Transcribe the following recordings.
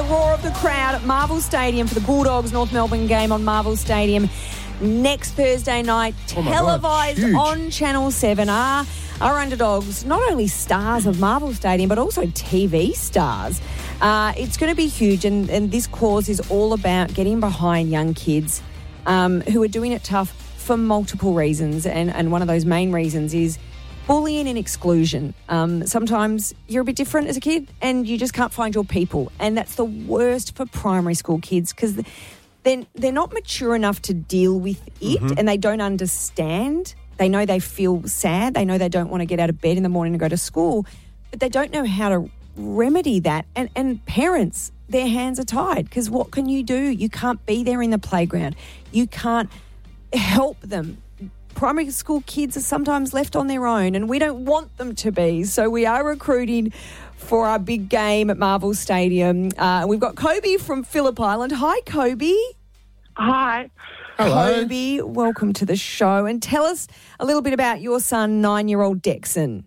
roar of the crowd at Marvel Stadium for the Bulldogs North Melbourne game on Marvel Stadium next Thursday night, televised on Channel 7. Our Underdogs, not only stars of Marvel Stadium, but also TV stars. It's going to be huge, and this cause is all about getting behind young kids who are doing it tough for multiple reasons, and one of those main reasons is bullying and exclusion. Sometimes you're a bit different as a kid and you just can't find your people, and that's the worst for primary school kids because they're not mature enough to deal with it, and they don't understand. They know they feel sad. They know they don't want to get out of bed in the morning and go to school, but they don't know how to remedy that. And parents, their hands are tied because what can you do? You can't be there in the playground. You can't help them. Primary school kids are sometimes left on their own, and we don't want them to be. So we are recruiting for our big game at Marvel Stadium. We've got Kobe from Phillip Island. Hi, Kobe. Hi. Hello. Kobe, welcome to the show. And tell us a little bit about your son, 9-year-old Dexon.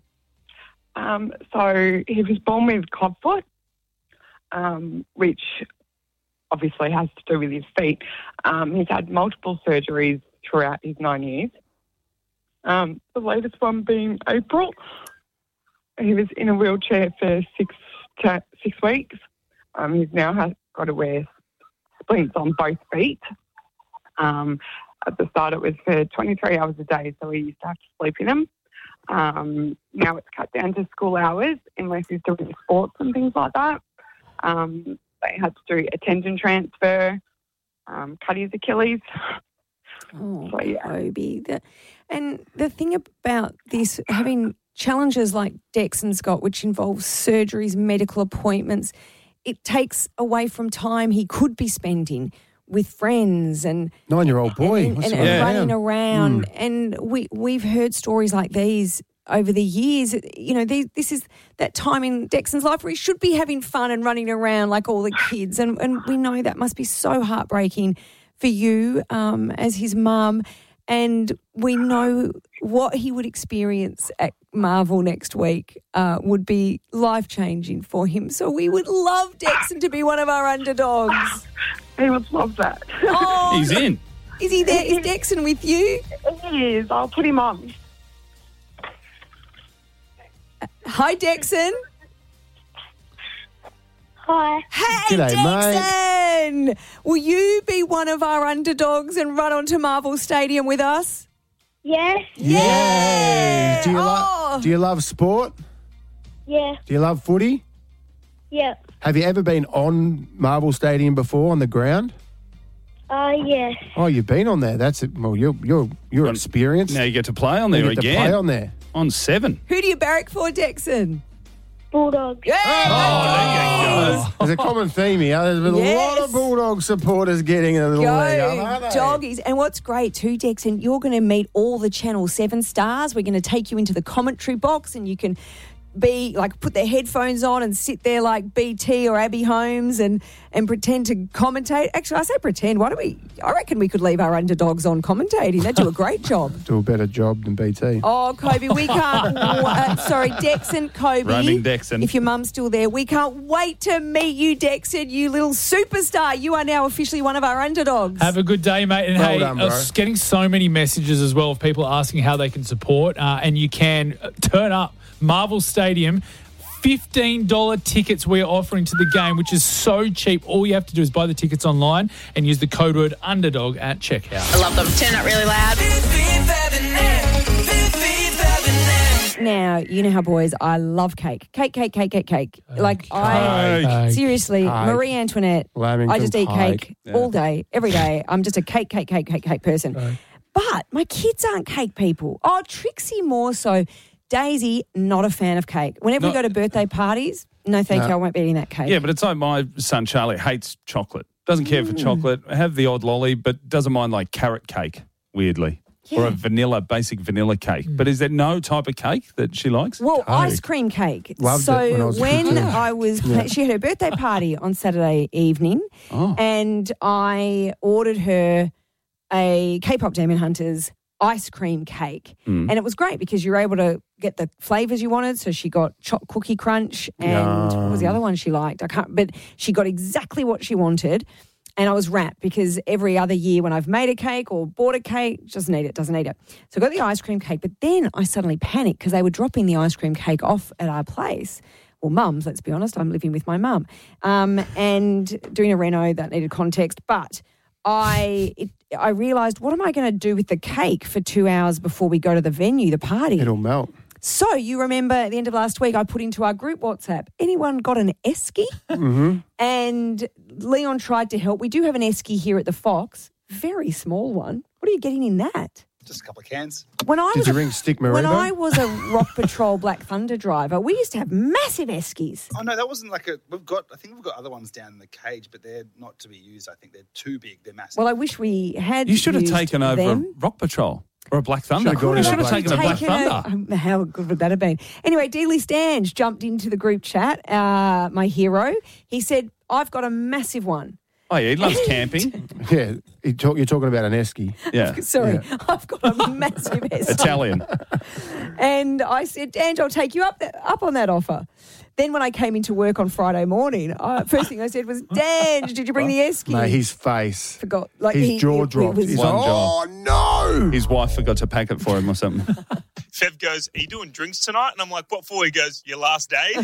So he was born with clubfoot, which obviously has to do with his feet. He's had multiple surgeries throughout his 9 years. The latest one being April. He was in a wheelchair for 6 weeks. He's now got to wear splints on both feet. At the start, it was for 23 hours a day, so he used to have to sleep in them. Now it's cut down to school hours unless he's doing sports and things like that. They had to do a tendon transfer, cut his Achilles. Oh, so, yeah. Kobe. And the thing about this, having challenges like Dexon's got, which involves surgeries, medical appointments, it takes away from time he could be spending with friends and 9-year-old boy and running around. And we've heard stories like these over the years. You know, this is that time in Dexon's life where he should be having fun and running around like all the kids. And we know that must be so heartbreaking for you as his mum. And we know what he would experience at Marvel next week would be life-changing for him. So we would love Dexon to be one of our Underdogs. He would love that. Oh, he's in. Is he there? Is Dexon with you? He is. I'll put him on. Hi, Dexon. Hi. Hey, G'day, Dexon. mate. Will you be one of our Underdogs and run onto Marvel Stadium with us? Yes. Yeah. Do you love sport? Yeah. Do you love footy? Yeah. Have you ever been on Marvel Stadium before on the ground? Yes. Oh, you've been on there. That's it. Well, you're experienced. Now you get to play on there You get to again. play on there. On 7. Who do you barrack for, Dexon? Bulldogs. Yeah. There you go. There's a common theme here. There's been a lot Yes. of Bulldog supporters getting a little leg up, Go, aren't they? doggies. And what's great too, Dexon, you're going to meet all the Channel 7 stars. We're going to take you into the commentary box and you can put their headphones on and sit there like BT or Abby Holmes and pretend to commentate. Actually, I say pretend. I reckon we could leave our Underdogs on commentating. They do a great job. Do a better job than BT. Oh, Kobe, we can't... sorry, Dexon, Kobe. Roaming Dexon. If your mum's still there, we can't wait to meet you, Dexon, you little superstar. You are now officially one of our Underdogs. Have a good day, mate. And Well hey, done, bro. I was getting so many messages as well of people asking how they can support, and you can turn up Marvel Stadium. $15 tickets we're offering to the game, which is so cheap. All you have to do is buy the tickets online and use the code word Underdog at checkout. I love them. Turn it really loud. Now, you know how, boys, I love cake. Cake. Like, seriously, Cake. Marie Antoinette, Lamington I just eat cake Pie. all day, every day. I'm just a cake person. But my kids aren't cake people. Oh, Trixie more so. Daisy, not a fan of cake. Whenever we go to birthday parties, no thank you, I won't be eating that cake. Yeah, but it's like my son Charlie hates chocolate. Doesn't care for chocolate. Have the odd lolly, but doesn't mind like carrot cake, weirdly. Or a basic vanilla cake. But is there no type of cake that she likes? Well, ice cream cake. Loved it when I was a kid. I was, she had her birthday party on Saturday evening, and I ordered her a K-pop Demon Hunters ice cream cake. And it was great because you're able to get the flavours you wanted. So she got cookie crunch and what was the other one she liked? But she got exactly what she wanted. And I was wrapped because every other year when I've made a cake or bought a cake, doesn't eat it. So I got the ice cream cake, but then I suddenly panicked because they were dropping the ice cream cake off at our place. Well, mum's, let's be honest, I'm living with my mum and doing a reno that needed context. But I realised, what am I going to do with the cake for 2 hours before we go to the venue, the party? It'll melt. So you remember at the end of last week, I put into our group WhatsApp, anyone got an esky? Mm-hmm. And Leon tried to help. We do have an esky here at the Fox, very small one. What are you getting in that? Just a couple of cans. Did you ring Stick Maribo? When I was a Rock Patrol Black Thunder driver, we used to have massive eskies. Oh, no, that wasn't like I think we've got other ones down in the cage, but they're not to be used. I think they're too big. They're massive. Well, I wish we had You should have used taken over them. a Rock Patrol or a Black Thunder. Should've gone You in should a have taken a Black Thunder. How good would that have been? Anyway, Dealey Stange jumped into the group chat, my hero. He said, I've got a massive one. Oh, yeah, he loves camping. Yeah, you're talking about an esky. Yeah. Sorry, I've got a massive esky. Italian. And I said, Dange, I'll take you up on that offer. Then when I came into work on Friday morning, first thing I said was, Dange, did you bring the esky? Mate, his face. Forgot. His jaw dropped. was- He's One like, jaw. oh, no. His wife forgot to pack it for him or something. Fev goes, are you doing drinks tonight? And I'm like, what for? He goes, your last day?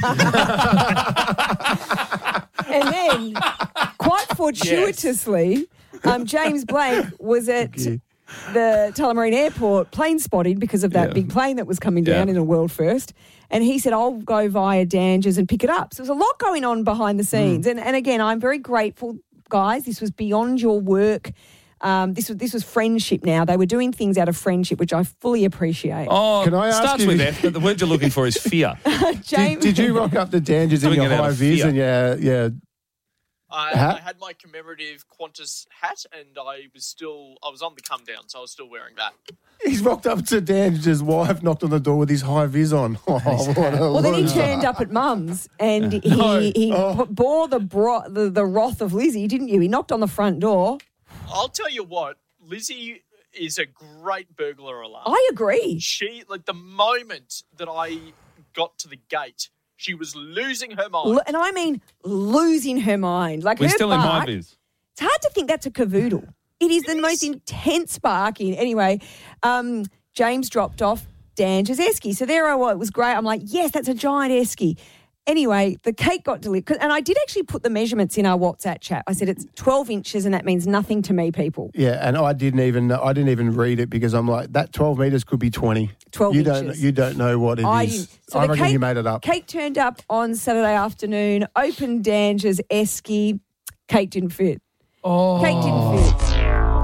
And then, quite fortuitously, James Blake was at the Tullamarine Airport plane spotting because of that big plane that was coming down in a world first. And he said, I'll go via Danger's and pick it up. So there's a lot going on behind the scenes. And again, I'm very grateful, guys. This was beyond your work. This was friendship now. They were doing things out of friendship, which I fully appreciate. Oh, Can I ask starts you- with F, but the word you're looking for is fear. James, Did you rock up the Dangers in Doing your it out high of vis fear. and yeah? I Hat? had my commemorative Qantas hat, and I was on the come down, so I was still wearing that. He's rocked up to Danger's wife, knocked on the door with his high vis on. Oh, what a well, then he loser. turned up at Mum's and he bore the wrath of Lizzie, didn't you? He knocked on the front door. I'll tell you what, Lizzie is a great burglar alarm. I agree. She, the moment that I got to the gate, she was losing her mind. And I mean losing her mind. Like We're her still in bark, high vis. It's hard to think that's a cavoodle. It is the most intense barking. Anyway, James dropped off Danger's esky. So there I was. It was great. I'm like, yes, that's a giant esky. Anyway, the cake got delivered. And I did actually put the measurements in our WhatsApp chat. I said it's 12 inches and that means nothing to me, people. Yeah, and I didn't even read it because I'm like, that 12 metres could be 20. 12 inches. You don't know what it I is. didn't. So I the reckon you made it up. Cake turned up on Saturday afternoon, opened Danger's esky. Cake didn't fit. Oh. Cake didn't fit.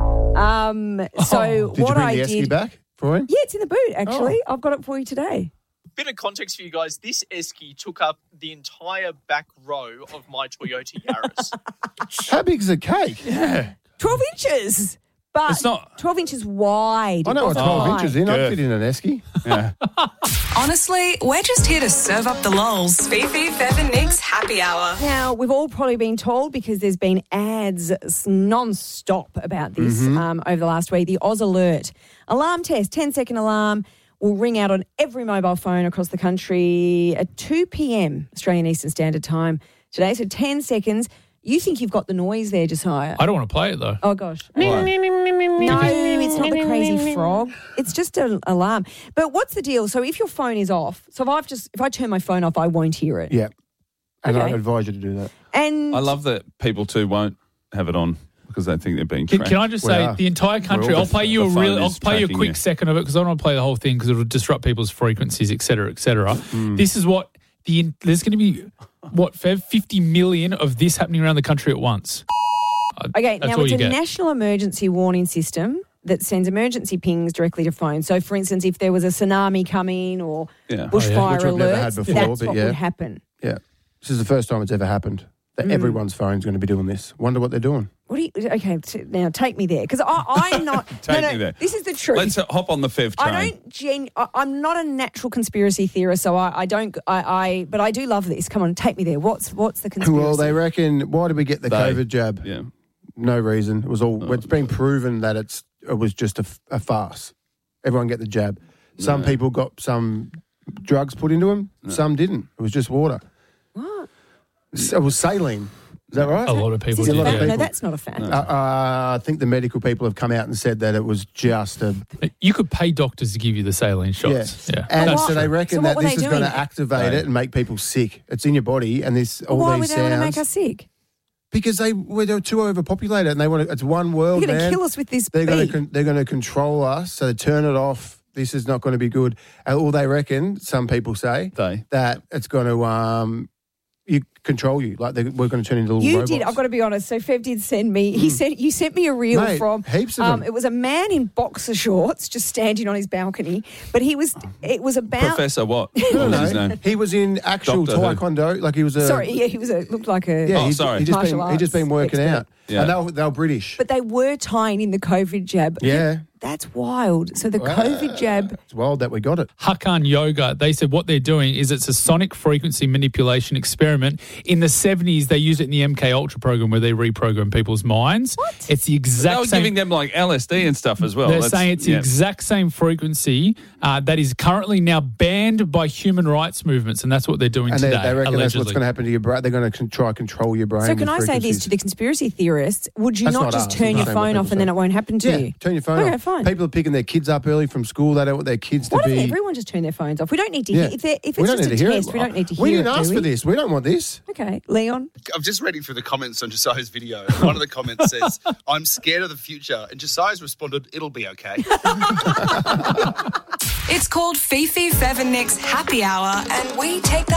So Did you what bring I the esky did... back for him? Yeah, it's in the boot, actually. I've got it for you today. Bit of context for you guys, this esky took up the entire back row of my Toyota Yaris. How big's the cake? Yeah. 12 inches. But It's not- 12 inches wide. I know what It wasn't 12 high. inches in. I'd Good. fit in an esky. Yeah. Honestly, we're just here to serve up the lols. Fifi, Fev and Nick's happy hour. Now, we've all probably been told because there's been ads non-stop about this over the last week. The Oz Alert alarm test, 10-second alarm, will ring out on every mobile phone across the country at 2 p.m. Australian Eastern Standard Time today. So 10 seconds. You think you've got the noise there, Josiah? I don't want to play it, though. Oh, gosh. No, it's not the crazy frog. It's just an alarm. But what's the deal? So if your phone is off, so if I turn my phone off, I won't hear it. Yeah. And Okay. I'd advise you to do that. And I love that people too won't have it on because they think they're being Can, tracked. can I just say Well, the entire country? all I'll play you the a phone I'll is play you a tracking quick you. second of it because I don't want to play the whole thing because it'll disrupt people's frequencies, et cetera, et cetera. This is what there's going to be 50 million of this happening around the country at once. Okay, That's now all it's you a get. national emergency warning system that sends emergency pings directly to phones. So, for instance, if there was a tsunami coming or Yeah. bushfire Which we've never had alerts, before, that's but what yeah. would happen. Yeah. This is the first time it's ever happened that everyone's phone's going to be doing this. Wonder what they're doing. What do you? Okay, now take me there because I'm not. Take no, me there. This is the truth. Let's hop on the Fev train. I'm not a natural conspiracy theorist, so I don't. But I do love this. Come on, take me there. What's the conspiracy? Well, they reckon, why did we get the COVID jab? Yeah. No reason. It was all. It's been proven that it was just a farce. Everyone get the jab. Some people got some drugs put into them. Some didn't. It was just water. What? It was saline. Is that right? A lot of people Is this did. a fact? Yeah. No, that's not a fact. I think the medical people have come out and said that it was just a... You could pay doctors to give you the saline shots. Yeah. And That's so they true. reckon So what that were this they is going doing? to activate it and make people sick. It's in your body, and this all Why these would they want to make sounds... us sick? Because they're too overpopulated, and they want to, it's one world, You're going to man. kill us with this They're bee. going to control us, so they turn it off. This is not going to be good. And all they reckon, some people say, that it's going to control you. Like we're going to turn into little robots. You did. I've got to be honest. So Fev did send me. He said you sent me a reel Mate, from heaps of them. It was a man in boxer shorts just standing on his balcony, but it was about Professor what? What was his name? He was in actual Doctor Who. Taekwondo. Like he was a... Sorry, yeah, he was looked like a Yeah, sorry. He just been working expert. out. Yeah. And they were British. But they were tying in the COVID jab. Yeah. That's wild. So the COVID jab. It's wild that we got it. Hakan Yoga, they said what they're doing is it's a sonic frequency manipulation experiment. In the 70s, they used it in the MK Ultra program where they reprogram people's minds. What? It's the They exact were same. giving them like LSD and stuff as well. They're saying it's the exact same frequency that is currently now banned by human rights movements, and that's what they're doing And today. they reckon that's what's allegedly. going to happen to your brain. They're going to try to control your brain. So can with I say this frequencies. to the conspiracy theorists? Would you That's not not just us. turn It's your the same what phone off people and then say. it won't happen to Yeah, you? turn your phone Okay, off. fine. People are picking their kids up early from school. They don't want their kids to Why be... doesn't everyone just turn their phones off? We don't need to Yeah. hear. If We it's don't just need a to hear test, it. we don't need to hear We didn't it, ask do for we? this. We don't want this. Okay, Leon. I'm just reading through the comments on Josiah's video. One of the comments says, "I'm scared of the future," and Josiah's responded, "It'll be okay." It's called Fifi, Fev and Nick's Happy Hour, and we take that